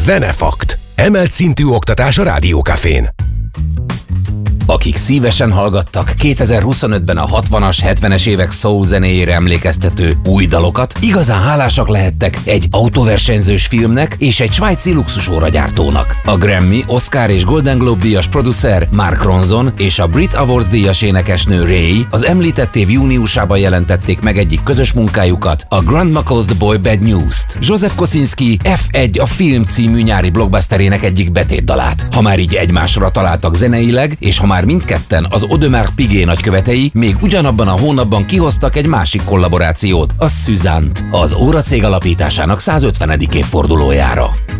Zenefakt. Emelt szintű oktatás a Rádiókafén. Akik szívesen hallgattak 2025-ben a 60-as, 70-es évek soul zenéjére emlékeztető új dalokat, igazán hálásak lehettek egy autóversenyzős filmnek és egy svájci luxusóragyártónak. A Grammy, Oscar és Golden Globe díjas producer Mark Ronson és a Brit Awards díjas énekesnő Ray az említett év júniusában jelentették meg egyik közös munkájukat, a Grandma Calls the Boy Bad News-t. József Kosinski F1 a film című nyári blockbusterének egyik betétdalát. Ha már így egymásra találtak zeneileg, és ha már mindketten az Audemars Piguet nagykövetei, még ugyanabban a hónapban kihoztak egy másik kollaborációt, a Suzanne-t, az óracég alapításának 150. évfordulójára.